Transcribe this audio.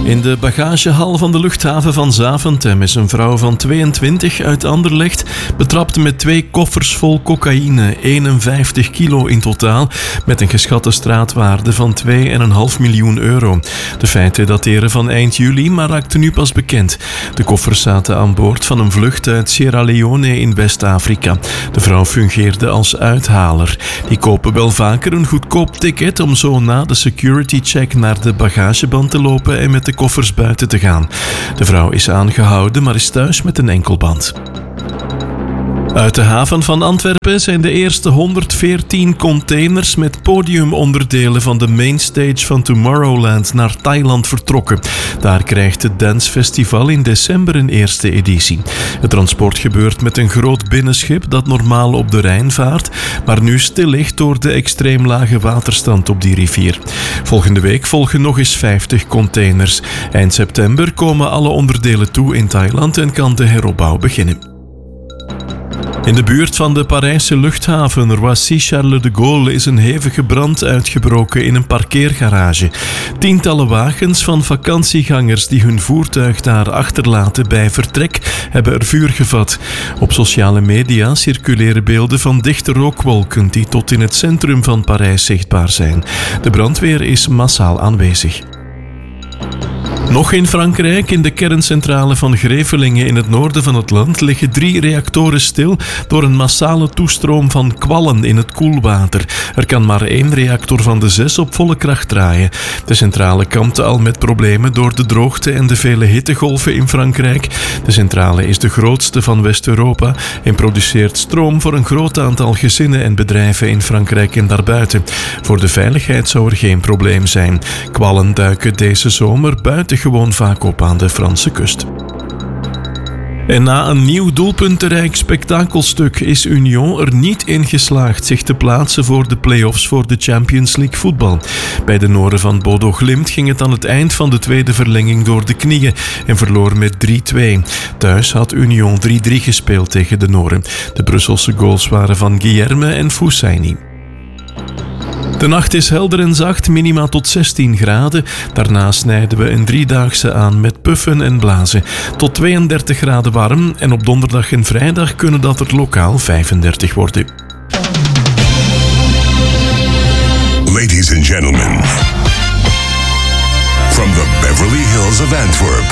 In de bagagehal van de luchthaven van Zaventem is een vrouw van 22 uit Anderlecht betrapt met 2 koffers vol cocaïne, 51 kilo in totaal, met een geschatte straatwaarde van 2,5 miljoen euro. De feiten dateren van eind juli, maar raakten nu pas bekend. De koffers zaten aan boord van een vlucht uit Sierra Leone in West-Afrika. De vrouw fungeerde als uithaler. Die kopen wel vaker een goedkoop ticket om zo na de security check naar de bagageband te lopen en met de koffers buiten te gaan. De vrouw is aangehouden, maar is thuis met een enkelband. Uit de haven van Antwerpen zijn de eerste 114 containers met podiumonderdelen van de mainstage van Tomorrowland naar Thailand vertrokken. Daar krijgt het Dance Festival in december een eerste editie. Het transport gebeurt met een groot binnenschip dat normaal op de Rijn vaart, maar nu stil ligt door de extreem lage waterstand op die rivier. Volgende week volgen nog eens 50 containers. Eind september komen alle onderdelen toe in Thailand en kan de heropbouw beginnen. In de buurt van de Parijse luchthaven Roissy-Charles de Gaulle is een hevige brand uitgebroken in een parkeergarage. Tientallen wagens van vakantiegangers die hun voertuig daar achterlaten bij vertrek hebben er vuur gevat. Op sociale media circuleren beelden van dichte rookwolken die tot in het centrum van Parijs zichtbaar zijn. De brandweer is massaal aanwezig. Nog in Frankrijk, in de kerncentrale van Grevelingen in het noorden van het land, liggen 3 reactoren stil door een massale toestroom van kwallen in het koelwater. Er kan maar 1 reactor van de 6 op volle kracht draaien. De centrale kampte al met problemen door de droogte en de vele hittegolven in Frankrijk. De centrale is de grootste van West-Europa en produceert stroom voor een groot aantal gezinnen en bedrijven in Frankrijk en daarbuiten. Voor de veiligheid zou er geen probleem zijn. Kwallen duiken deze zomer buitengewoon vaak op aan de Franse kust. En na een nieuw doelpuntenrijk spektakelstuk is Union er niet in geslaagd zich te plaatsen voor de play-offs voor de Champions League voetbal. Bij de Noren van Bodo Glimt ging het aan het eind van de tweede verlenging door de knieën en verloor met 3-2. Thuis had Union 3-3 gespeeld tegen de Noren. De Brusselse goals waren van Guilherme en Foussaini. De nacht is helder en zacht, minima tot 16 graden. Daarna snijden we een 3-daagse aan met puffen en blazen. Tot 32 graden warm en op donderdag en vrijdag kunnen dat er lokaal 35 worden. Ladies and gentlemen, from the Beverly Hills of Antwerp,